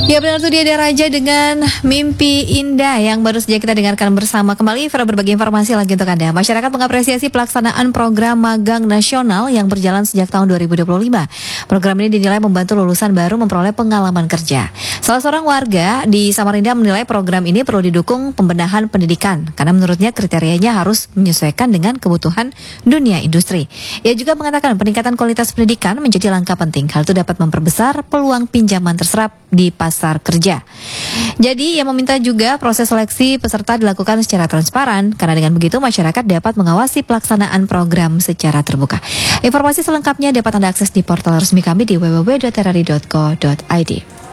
Ya benar tuh dia ada Raja dengan Mimpi Indah yang baru saja kita dengarkan bersama. Kembali Vera berbagi informasi lagi untuk Anda. Masyarakat mengapresiasi pelaksanaan program magang nasional yang berjalan sejak tahun 2025. Program ini dinilai membantu lulusan baru memperoleh pengalaman kerja. Salah seorang warga di Samarinda menilai program ini perlu didukung pembenahan pendidikan karena menurutnya kriterianya harus menyesuaikan dengan kebutuhan dunia industri. Ia juga mengatakan peningkatan kualitas pendidikan menjadi langkah penting. Hal itu dapat memperbesar peluang pinjaman terserap di pasar kerja. Jadi ia meminta juga proses seleksi peserta dilakukan secara transparan karena dengan begitu masyarakat dapat mengawasi pelaksanaan program secara terbuka. Informasi selengkapnya dapat Anda akses di portal resmi kami di www.terari.co.id.